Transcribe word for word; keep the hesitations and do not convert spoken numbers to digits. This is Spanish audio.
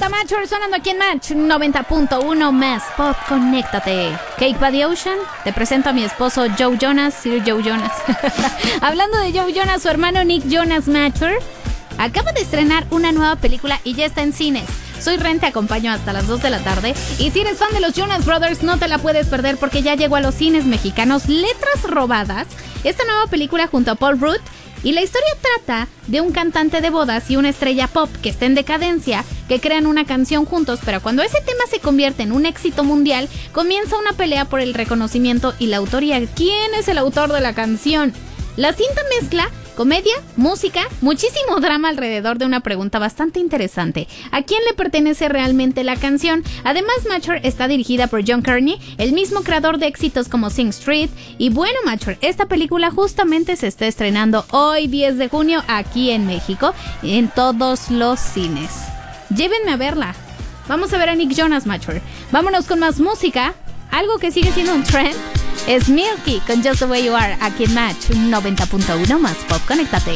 vuelta, Matcher, sonando aquí en Match noventa punto uno más Pop, conéctate. Cake by the Ocean, te presento a mi esposo Joe Jonas, Sir Joe Jonas. Hablando de Joe Jonas, su hermano Nick Jonas, Matcher, acaba de estrenar una nueva película y ya está en cines. Soy Ren, te acompaño hasta las dos de la tarde. Y si eres fan de los Jonas Brothers, no te la puedes perder porque ya llegó a los cines mexicanos Letras Robadas, esta nueva película junto a Paul Rudd. Y la historia trata de un cantante de bodas y una estrella pop que está en decadencia, que crean una canción juntos, pero cuando ese tema se convierte en un éxito mundial, comienza una pelea por el reconocimiento y la autoría. ¿Quién es el autor de la canción? La cinta mezcla comedia, música, muchísimo drama alrededor de una pregunta bastante interesante. ¿A quién le pertenece realmente la canción? Además, Matcher está dirigida por John Kearney, el mismo creador de éxitos como Sing Street. Y bueno, Matcher, esta película justamente se está estrenando hoy, diez de junio, aquí en México, en todos los cines. Llévenme a verla. Vamos a ver a Nick Jonas, Matcher. Vámonos con más música. Algo que sigue siendo un trend es Milky con Just the Way You Are, aquí en Match noventa punto uno más Pop, conéctate.